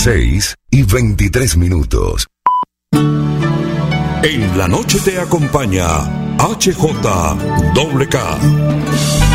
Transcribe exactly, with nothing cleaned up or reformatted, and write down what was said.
seis y veintitrés minutos. En la noche te acompaña H J K.